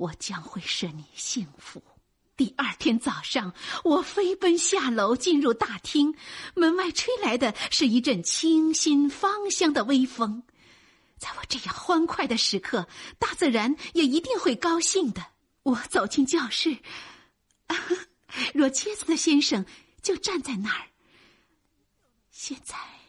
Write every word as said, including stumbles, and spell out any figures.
我将会使你幸福。第二天早上，我飞奔下楼，进入大厅，门外吹来的是一阵清新芳香的微风。在我这样欢快的时刻，大自然也一定会高兴的。我走进教室，啊，罗切斯特先生就站在那儿。现在